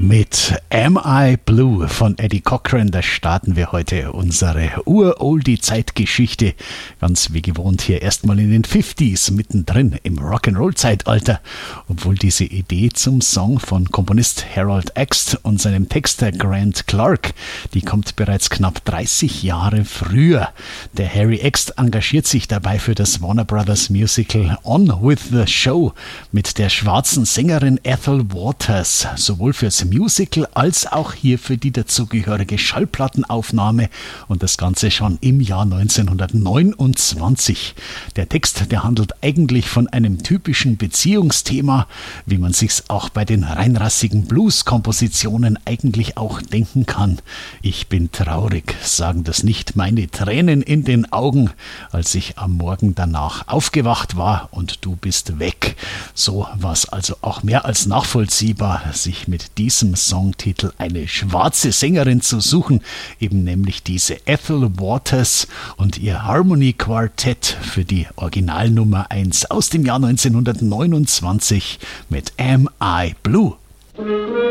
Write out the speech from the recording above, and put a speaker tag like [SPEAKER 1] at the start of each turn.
[SPEAKER 1] Mit Am I Blue von Eddie Cochran, da starten wir heute unsere Ur-Oldie-Zeitgeschichte. Ganz wie gewohnt hier erstmal in den 50s, mittendrin im Rock'n'Roll-Zeitalter. Obwohl diese Idee zum Song von Komponist Harold Axt und seinem Texter Grant Clark, die kommt bereits knapp 30 Jahre früher. Der Harry Axt engagiert sich dabei für das Warner Brothers Musical On With The Show mit der schwarzen Sängerin Ethel Waters, sowohl fürs Musical als auch hier für die dazugehörige Schallplattenaufnahme und das Ganze schon im Jahr 1929. Der Text, der handelt eigentlich von einem typischen Beziehungsthema, wie man sich's auch bei den reinrassigen Blues-Kompositionen eigentlich auch denken kann. Ich bin traurig, sagen das nicht meine Tränen in den Augen, als ich am Morgen danach aufgewacht war und du bist weg. So war's also auch mehr als nachvollziehbar, sich mit diesem Songtitel eine schwarze Sängerin zu suchen, eben nämlich diese Ethel Waters und ihr Harmony Quartett für die Originalnummer 1 aus dem Jahr 1929 mit Am I Blue?